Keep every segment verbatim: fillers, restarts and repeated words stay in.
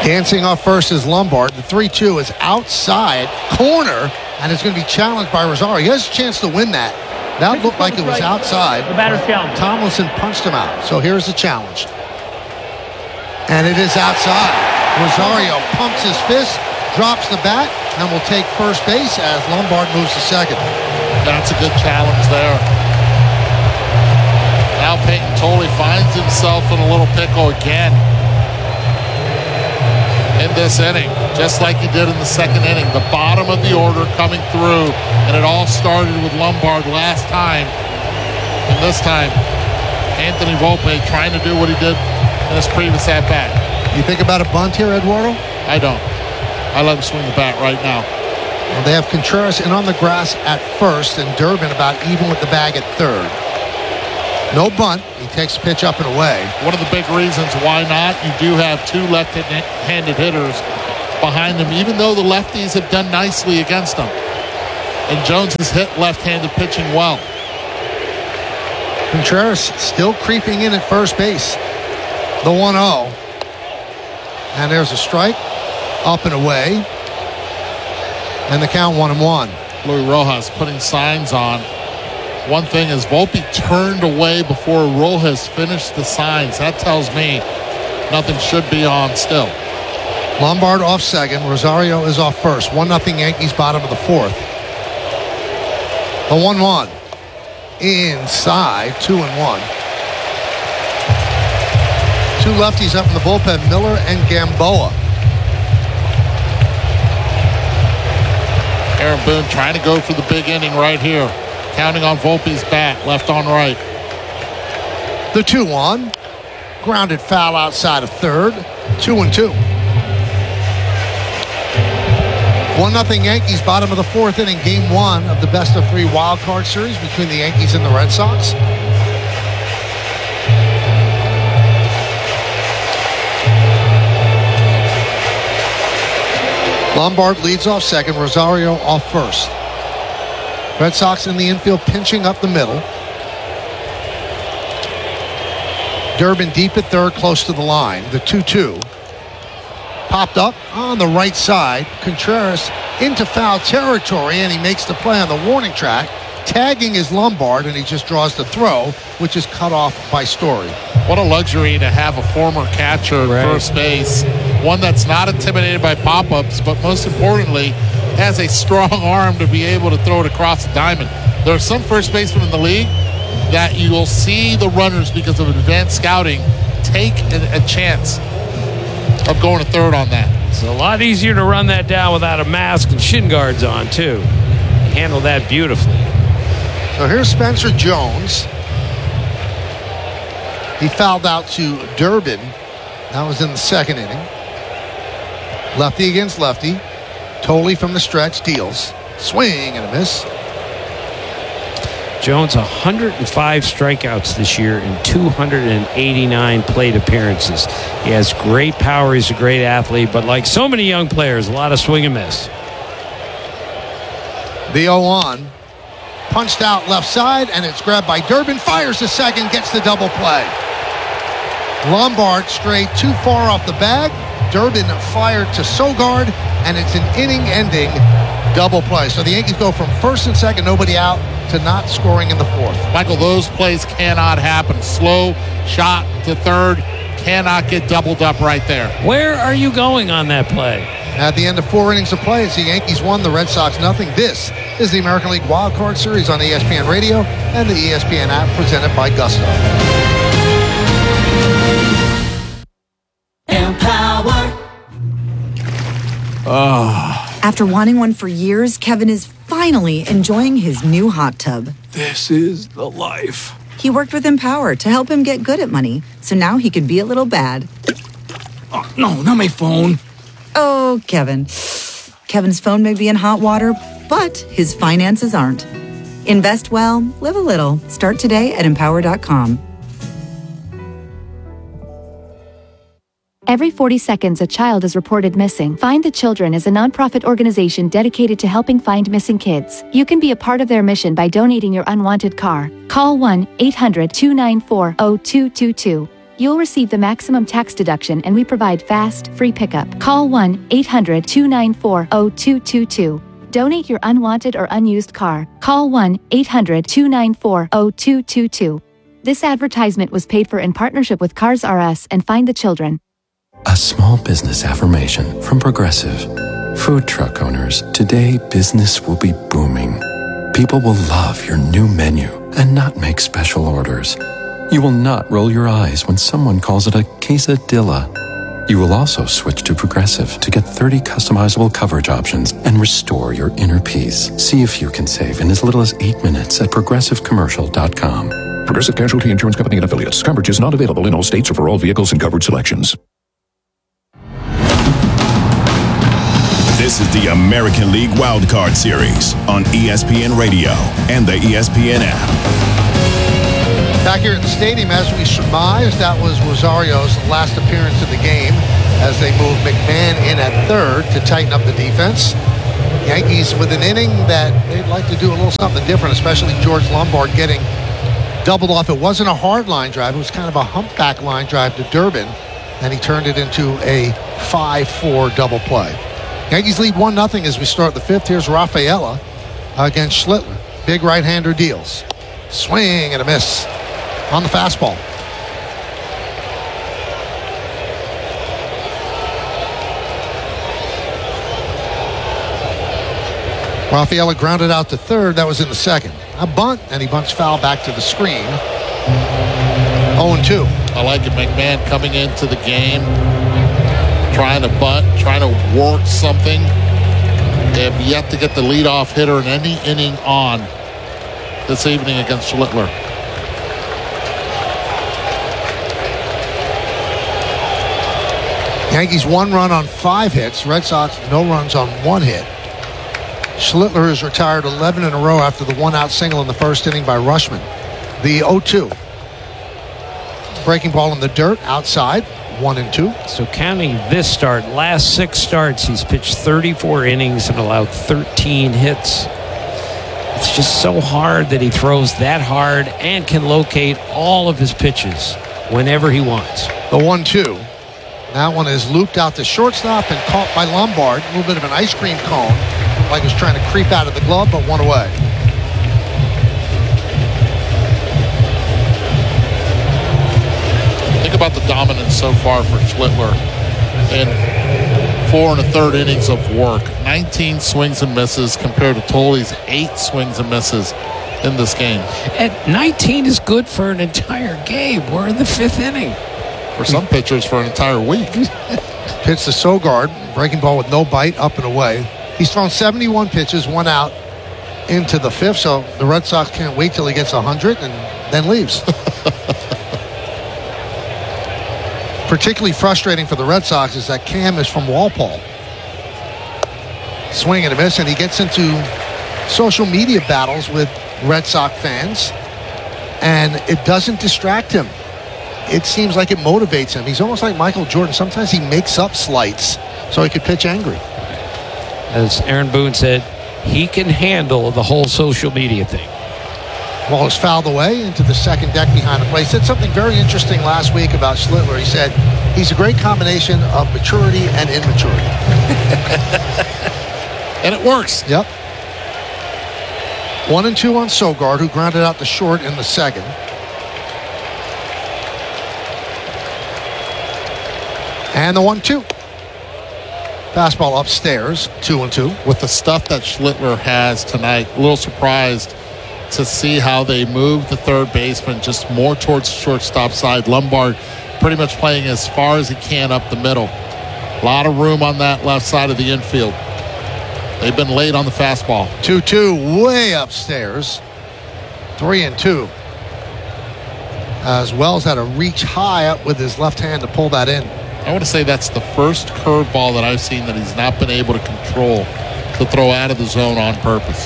Dancing off first is Lombard. The three two is outside corner, and it's going to be challenged by Rosario. He has a chance to win that. That looked like it was outside. The batter's challenge. Tomlinson punched him out. So here's the challenge. And it is outside. Rosario pumps his fist, drops the bat, and will take first base as Lombard moves to second. That's a good challenge there. Now Peyton Tolley finds himself in a little pickle again in this inning, just like he did in the second inning. The bottom of the order coming through, and it all started with Lombard last time. And this time, Anthony Volpe trying to do what he did in his previous at-bat. You think about a bunt here, Eduardo? I don't. I let him swing the bat right now. Well, they have Contreras in on the grass at first, and Durbin about even with the bag at third. No bunt. He takes the pitch up and away. One of the big reasons why not, you do have two left-handed hitters behind him, even though the lefties have done nicely against him. And Jones has hit left-handed pitching well. Contreras still creeping in at first base. The one oh. And there's a strike. Up and away. And the count one and one. Luis Rojas putting signs on. One thing is Volpe turned away before Rojas finished the signs. That tells me nothing should be on still. Lombard off second. Rosario is off first. one nothing Yankees, bottom of the fourth. The one one. Inside, two and one. Two lefties up in the bullpen, Miller and Gamboa. Aaron Boone trying to go for the big inning right here. Counting on Volpe's bat, left on right. The two one. Grounded foul outside of third. Two and two. One nothing Yankees, bottom of the fourth inning, game one of the best of three wild card series between the Yankees and the Red Sox. Lombard leads off second, Rosario off first. Red Sox in the infield pinching up the middle. Durbin deep at third, close to the line. The two two. Popped up on the right side. Contreras into foul territory, and he makes the play on the warning track. Tagging is Lombard, and he just draws the throw, which is cut off by Story. What a luxury to have a former catcher at right. first base. One that's not intimidated by pop-ups, but most importantly, has a strong arm to be able to throw it across the diamond. There are some first basemen in the league that you will see the runners, because of advanced scouting, take a, a chance of going to third on that. It's a lot easier to run that down without a mask and shin guards on, too. Handle that beautifully. So here's Spencer Jones. He fouled out to Durbin. That was in the second inning. Lefty against lefty. Tolley from the stretch deals. Swing and a miss. Jones, one hundred five strikeouts this year in two hundred eighty-nine plate appearances. He has great power. He's a great athlete, but like so many young players, a lot of swing and miss. The oh one. Punched out left side, and it's grabbed by Durbin. Fires to second, gets the double play. Lombard strayed too far off the bag. Durbin fired to Sogard, and it's an inning-ending double play. So the Yankees go from first and second, nobody out, to not scoring in the fourth. Michael, those plays cannot happen. Slow shot to third, cannot get doubled up right there. Where are you going on that play? At the end of four innings of play, it's the Yankees won, the Red Sox nothing. This is the American League Wild Card Series on E S P N Radio and the E S P N app, presented by Gusto. Empower. Oh. After wanting one for years, Kevin is finally enjoying his new hot tub. This is the life. He worked with Empower to help him get good at money, so now he can be a little bad. Oh, no, not my phone. Oh, Kevin. Kevin's phone may be in hot water, but his finances aren't. Invest well, live a little. Start today at empower dot com. Every forty seconds, a child is reported missing. Find the Children is a nonprofit organization dedicated to helping find missing kids. You can be a part of their mission by donating your unwanted car. Call one eight hundred two nine four zero two two two. You'll receive the maximum tax deduction, and we provide fast, free pickup. Call one eight hundred two nine four zero two two two. Donate your unwanted or unused car. Call one eight hundred two nine four zero two two two. This advertisement was paid for in partnership with Cars R Us and Find the Children. A small business affirmation from Progressive. Food truck owners, today business will be booming. People will love your new menu and not make special orders. You will not roll your eyes when someone calls it a quesadilla. You will also switch to Progressive to get thirty customizable coverage options and restore your inner peace. See if you can save in as little as eight minutes at progressive commercial dot com. Progressive Casualty Insurance Company and Affiliates. Coverage is not available in all states or for all vehicles and coverage selections. This is the American League Wildcard Series on E S P N Radio and the E S P N app. Back here at the stadium, as we surmised, that was Rosario's last appearance of the game as they moved McMahon in at third to tighten up the defense. Yankees with an inning that they'd like to do a little something different, especially George Lombard getting doubled off. It wasn't a hard line drive. It was kind of a humpback line drive to Durbin, and he turned it into a five four double play. Yankees lead one nothing as we start the fifth. Here's Rafaela against Schlittler. Big right-hander deals. Swing and a miss on the fastball. Rafaela grounded out to third. That was in the second. A bunt, and he bunts foul back to the screen. oh and two. I like it. McMahon coming into the game, trying to bunt, trying to work something. They have yet to get the leadoff hitter in any inning on this evening against Schlittler. Yankees one run on five hits. Red Sox no runs on one hit. Schlittler has retired eleven in a row after the one-out single in the first inning by Rushman. The oh two. Breaking ball in the dirt outside. One and two. So counting this start, last six starts, he's pitched thirty-four innings and allowed thirteen hits. It's just so hard that he throws that hard and can locate all of his pitches whenever he wants. The one two. That one is looped out to shortstop and caught by Lombard. A little bit of an ice cream cone, like it was trying to creep out of the glove, but one away. Think about the dominance so far for Schlittler in four and a third innings of work. nineteen swings and misses compared to Tolley's eight swings and misses in this game. And nineteen is good for an entire game. We're in the fifth inning. For some pitchers, for an entire week. Pitch to Sogard, breaking ball with no bite, up and away. He's thrown seventy-one pitches, one out into the fifth, so the Red Sox can't wait till he gets one hundred and then leaves. Particularly frustrating for the Red Sox is that Cam is from Walpole. Swing and a miss, and he gets into social media battles with Red Sox fans, and it doesn't distract him. It seems like it motivates him. He's almost like Michael Jordan. Sometimes he makes up slights so he could pitch angry. As Aaron Boone said, he can handle the whole social media thing. Ball is fouled away into the second deck behind the plate. He said something very interesting last week about Schlittler. He said he's a great combination of maturity and immaturity. And it works. Yep. One and two on Sogard, who grounded out to short in the second. And the one two. Fastball upstairs, two and two. With the stuff that Schlittler has tonight, a little surprised to see how they move the third baseman just more towards the shortstop side. Lombard pretty much playing as far as he can up the middle. A lot of room on that left side of the infield. They've been late on the fastball. two two way upstairs. three and two. As Wells had to reach high up with his left hand to pull that in. I want to say that's the first curveball that I've seen that he's not been able to control to throw out of the zone on purpose.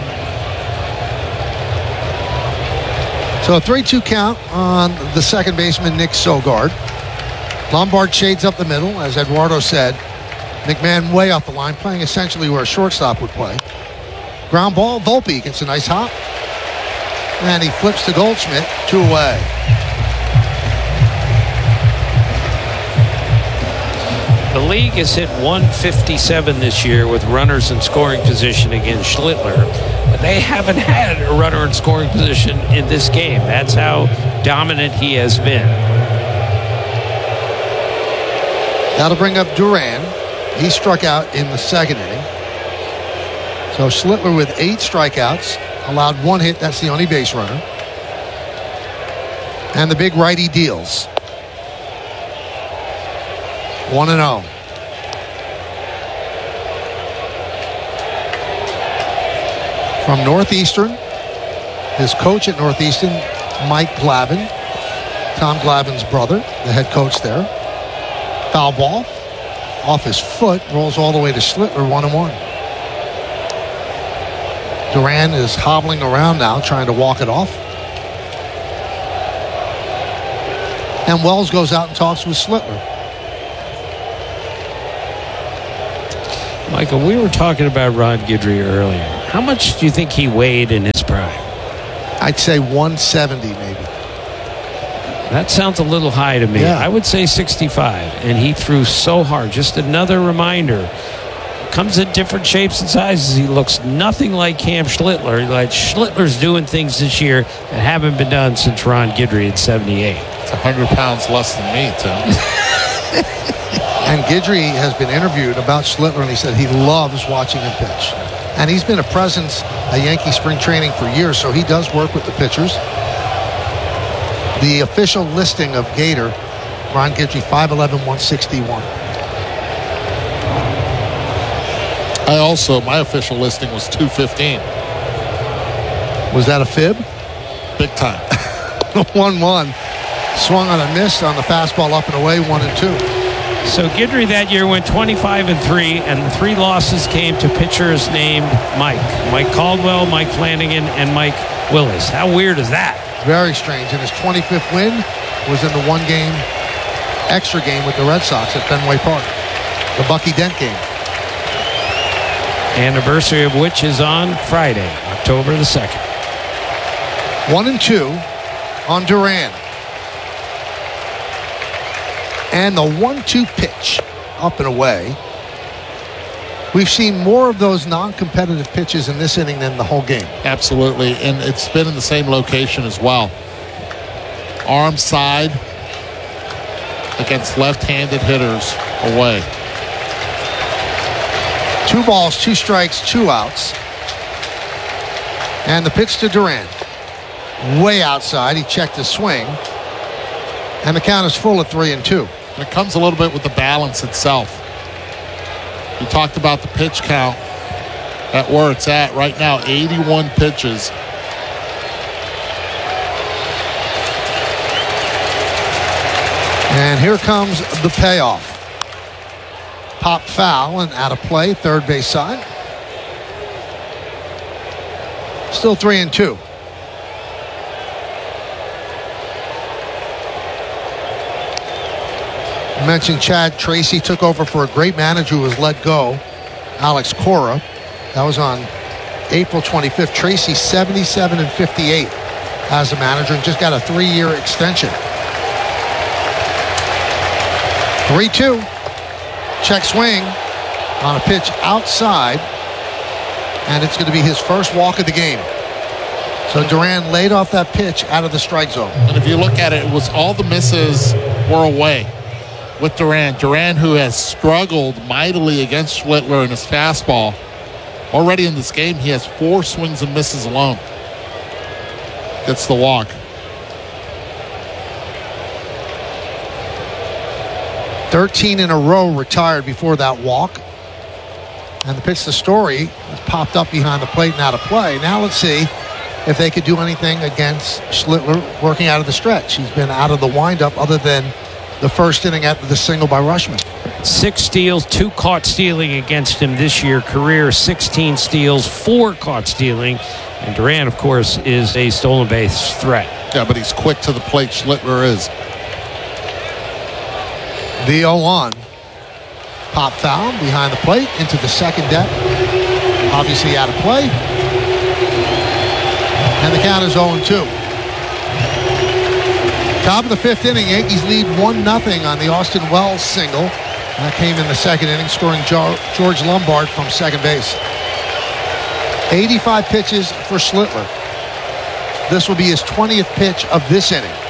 So a three two count on the second baseman, Nick Sogard. Lombard shades up the middle, as Eduardo said. McMahon way off the line, playing essentially where a shortstop would play. Ground ball, Volpe gets a nice hop. And he flips to Goldschmidt, two away. The league has hit one fifty-seven this year with runners in scoring position against Schlittler. But they haven't had a runner in scoring position in this game. That's how dominant he has been. That'll bring up Duran. He struck out in the second inning. So Schlittler with eight strikeouts, allowed one hit. That's the only base runner. And the big righty deals. one and oh. From Northeastern, his coach at Northeastern, Mike Glavin, Tom Glavin's brother, the head coach there. Foul ball off his foot, rolls all the way to Schlittler, one and one. Duran is hobbling around now, trying to walk it off. And Wells goes out and talks with Schlittler. Michael, we were talking about Ron Guidry earlier. How much do you think he weighed in his prime? I'd say one seventy maybe. That sounds a little high to me. Yeah. I would say sixty-five, and he threw so hard. Just another reminder. Comes in different shapes and sizes. He looks nothing like Cam Schlittler. Like Schlittler's doing things this year that haven't been done since Ron Guidry in seventy-eight. It's one hundred pounds less than me, Tim. And Guidry has been interviewed about Schlittler, and he said he loves watching him pitch. And he's been a presence at Yankee spring training for years, so he does work with the pitchers. The official listing of Gator, Ron Guidry, five eleven, one sixty-one. I also, my official listing was two fifteen. Was that a fib? Big time. one one. Swung on a miss on the fastball up and away, one and two. So Guidry that year went twenty-five and three, and the three losses came to pitchers named Mike. Mike Caldwell, Mike Flanagan, and Mike Willis. How weird is that? Very strange. And his twenty-fifth win was in the one-game extra game with the Red Sox at Fenway Park. The Bucky Dent game. Anniversary of which is on Friday, October the second. One and two on Duran. And the one two pitch up and away. We've seen more of those non-competitive pitches in this inning than the whole game. Absolutely, and it's been in the same location as well. Arm side against left-handed hitters away. Two balls, two strikes, two outs. And the pitch to Duran. Way outside. He checked his swing. And the count is full at three and two. And it comes a little bit with the balance itself. We talked about the pitch count at where it's at right now, eighty-one pitches. And here comes the payoff. Pop foul and out of play, third base side. Still three and two. I mentioned Chad Tracy took over for a great manager who was let go, Alex Cora. That was on April twenty-fifth. Tracy seventy-seven and fifty-eight as a manager and just got a three-year extension. three two. Check swing on a pitch outside, and it's going to be his first walk of the game. So Duran laid off that pitch out of the strike zone. And if you look at it, it was all the misses were away with Duran. Duran, who has struggled mightily against Schlittler in his fastball. Already in this game, he has four swings and misses alone. Gets the walk. thirteen in a row retired before that walk. And the pitch to Story was popped up behind the plate and out of play. Now let's see if they could do anything against Schlittler working out of the stretch. He's been out of the windup other than the first inning after the single by Rushman. Six steals, two caught stealing against him this year. Career sixteen steals, four caught stealing. And Duran, of course, is a stolen base threat. Yeah, but he's quick to the plate. Schlittler is. The oh one. Pop foul behind the plate into the second deck. Obviously out of play. And the count is oh and two. Top of the fifth inning, Yankees lead one nothing on the Austin Wells single. That came in the second inning, scoring George Lombard from second base. eighty-five pitches for Schlittler. This will be his twentieth pitch of this inning.